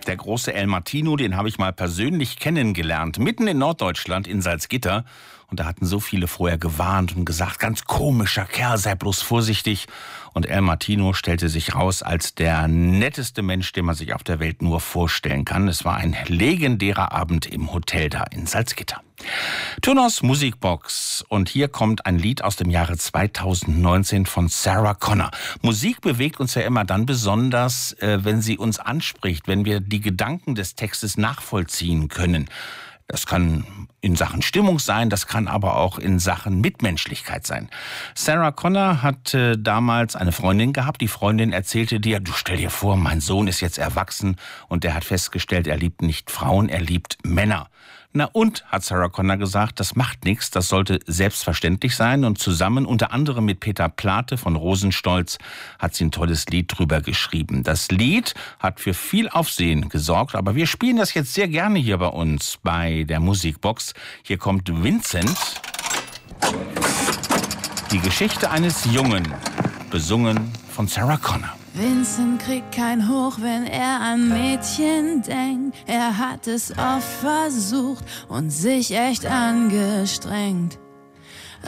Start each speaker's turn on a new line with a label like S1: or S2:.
S1: Der große El Martino, den habe ich mal persönlich kennengelernt, mitten in Norddeutschland, in Salzgitter. Und da hatten so viele vorher gewarnt und gesagt, ganz komischer Kerl, sei bloß vorsichtig. Und El Martino stellte sich raus als der netteste Mensch, den man sich auf der Welt nur vorstellen kann. Es war ein legendärer Abend im Hotel da in Salzgitter. Turners Musikbox. Und hier kommt ein Lied aus dem Jahre 2019 von Sarah Connor. Musik bewegt uns ja immer dann besonders, wenn sie uns anspricht, wenn wir die Gedanken des Textes nachvollziehen können. Das kann in Sachen Stimmung sein, das kann aber auch in Sachen Mitmenschlichkeit sein. Sarah Connor hat damals eine Freundin gehabt. Die Freundin erzählte dir, du stell dir vor, mein Sohn ist jetzt erwachsen und der hat festgestellt, er liebt nicht Frauen, er liebt Männer. Na und, hat Sarah Connor gesagt, das macht nichts, das sollte selbstverständlich sein. Und zusammen, unter anderem mit Peter Plate von Rosenstolz, hat sie ein tolles Lied drüber geschrieben. Das Lied hat für viel Aufsehen gesorgt, aber wir spielen das jetzt sehr gerne hier bei uns, bei der Musikbox. Hier kommt Vincent, die Geschichte eines Jungen, besungen von Sarah Connor.
S2: Vincent kriegt kein Hoch, wenn er an Mädchen denkt. Er hat es oft versucht und sich echt angestrengt.